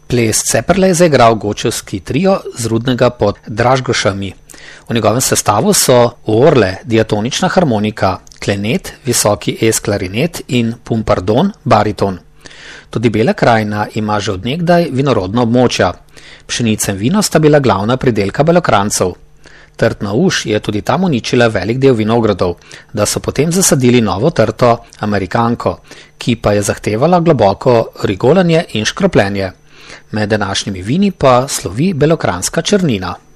Ples Ceperle je zaigral gočevski trio z Rudnega pod Dražgošami. V njegovem sestavu so orle, diatonična harmonika, klenet, visoki es klarinet in pumpardon, bariton. Tudi Bela krajina ima že od nekdaj vinorodna območja. Pšenica in vino sta bila glavna pridelka Belokranjcev. Trtna uš je tudi tam uničila velik del vinogradov, da so potem zasadili novo trto, amerikanko, ki pa je zahtevala globoko rigolanje in škropljenje. Med današnjimi vini pa slovi belokranjska črnina.